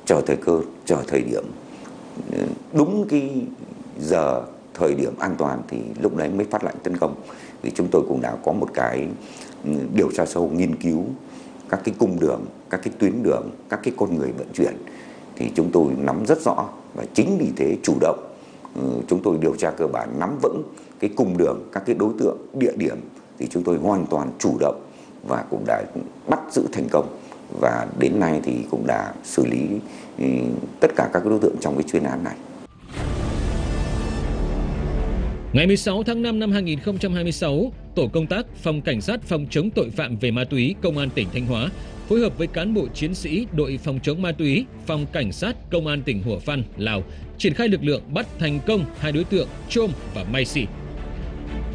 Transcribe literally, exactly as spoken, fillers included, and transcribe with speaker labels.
Speaker 1: chờ thời cơ, chờ thời điểm, đúng cái giờ thời điểm an toàn thì lúc đấy mới phát lệnh tấn công. Vì chúng tôi cũng đã có một cái điều tra sâu, nghiên cứu các cái cung đường, các cái tuyến đường, các cái con người vận chuyển thì chúng tôi nắm rất rõ, và chính vì thế chủ động chúng tôi điều tra cơ bản, nắm vững cái cung đường, các cái đối tượng, địa điểm thì chúng tôi hoàn toàn chủ động và cũng đã bắt giữ thành công, và đến nay thì cũng đã xử lý tất cả các đối tượng trong cái chuyên án này.
Speaker 2: Ngày mười sáu tháng năm năm hai nghìn không trăm hai mươi sáu, Tổ công tác Phòng Cảnh sát phòng chống tội phạm về ma túy Công an tỉnh Thanh Hóa phối hợp với cán bộ chiến sĩ đội phòng chống ma túy Phòng Cảnh sát Công an tỉnh Hủa Phăn, Lào triển khai lực lượng bắt thành công hai đối tượng Chôm và Mai Sì.